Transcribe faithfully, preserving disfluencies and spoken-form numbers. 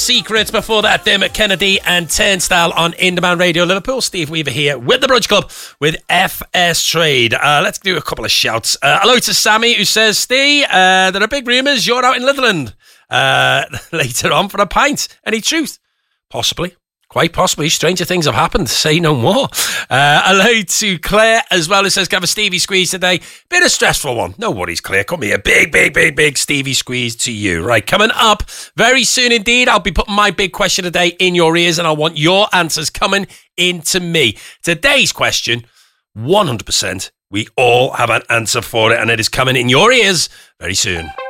Secret. Before that, Dermot Kennedy and Turnstile on In Demand Radio Liverpool. Steve Weaver here with the Brunch Club with F S Trade. Uh, let's do a couple of shouts. Uh, hello to Sammy, who says, Steve, uh, there are big rumours you're out in Litherland uh, later on for a pint. Any truth? Possibly. Quite possibly. Stranger things have happened. Say no more. Uh, hello to Claire as well, who says, can I have a Stevie squeeze today? Bit of stressful one. No worries, Claire. Come here. Big, big, big, big Stevie squeeze to you. Right, coming up very soon indeed, I'll be putting my big question today in your ears, and I want your answers coming into me. Today's question, one hundred percent, we all have an answer for it, and it is coming in your ears very soon.